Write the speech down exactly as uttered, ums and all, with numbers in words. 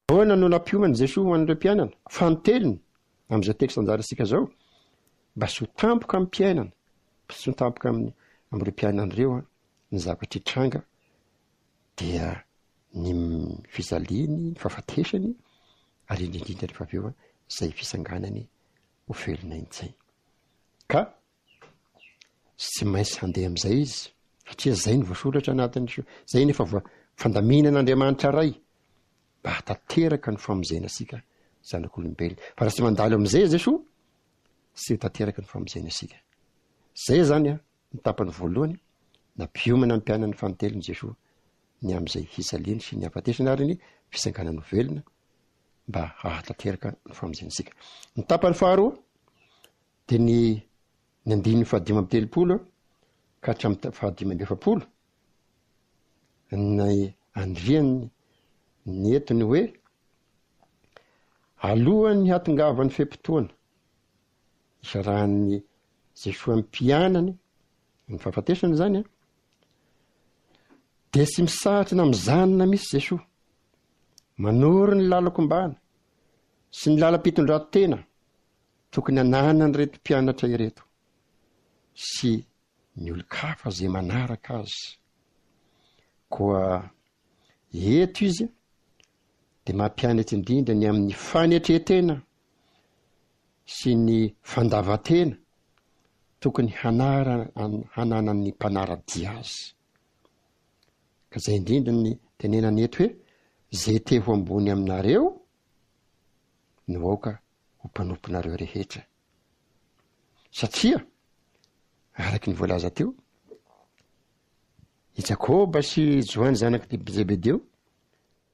ahoana no nampiomany Jesosy ho an'ireo mpiainana fanoteliny amin'izao teksta anjarasika zao mba sy ho tampoka amin'ny mpiainana sy ho tampoka amin'ny amin'ireo mpiainana ireo a ny zavatra hitranga dia ny fizaliany ny fahafatesany ary indrindrindra rehefa avy eo a izay fisanganany ho velona intsay ka sy maintsy handeha amin'izay izy satria zay ny voasoratra anatiny zay nefa fandaminan'Andriamanitra ray mba hatateraka ny famonjenasika zanak'olombelona fa raha tsy mandalo amin'izay Jesosy sy ho tateraka ny famonjenasika zay zany a ny tapany voalohany nampiomana ny mpianany fanoteliny Jesosy ny amin'izay hisaliany sy ny hafatesany ary ny fisanganany ho velona mba hahatateraka ny famonjenasika. Ny tapany faharoa de ny ny andininy fahadimy amby telopolo ka hatramin'ny fahadimy amby efapolo ny andriany ny etony hoe alohan'ny hatongavany fempotoana isarahan'ny Jesosy amin'ny mpianany ny fahafatesany zany a de sy misahatra na mizanona misy Jesosy manory ny lalakombana sy ny lalam-pitondran-tena tokony ananany reto mpianatra ireto sy ny olo-kafa zay manaraka azy koa eto izy de mampianatra indrindra ny amin'ny fanetretena sy ny fandavatena tokony hanara hananan'ny mpanaradia azy ka zay indrindra ny tenenany eto hoe zay te ho ambony aminareo no aoka ho mpanomponareo rehetra satria araky ny voalaza teo i Jakoba sy Johany zanaky Zebedeo